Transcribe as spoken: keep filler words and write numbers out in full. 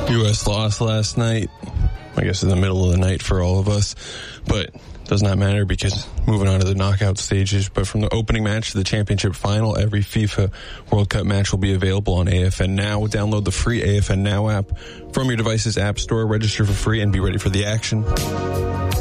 U S lost last night. I guess in the middle of the night for all of us. But does not matter because moving on to the knockout stages. But from the opening match to the championship final, every FIFA World Cup match will be available on A F N Now. Download the free A F N Now app from your device's app store. Register for free and be ready for the action.